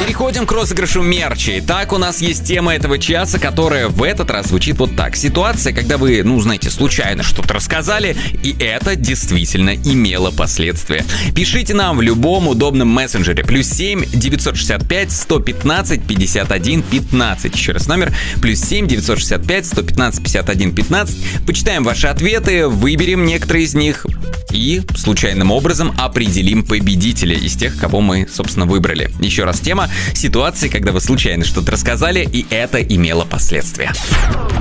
Переходим к розыгрышу мерча. Итак, у нас есть тема этого часа, которая в этот раз звучит вот так. Ситуация, когда вы, знаете, случайно что-то рассказали, и это действительно имело последствия. Пишите нам в любом удобном мессенджере. +7 965 115 51 15. Еще раз номер. +7 965 115 51 15. Почитаем ваши ответы, выберем некоторые из них и случайным образом определим победителя из тех, кого мы, собственно, выбрали. Еще раз тема. Ситуации, когда вы случайно что-то рассказали, и это имело последствия.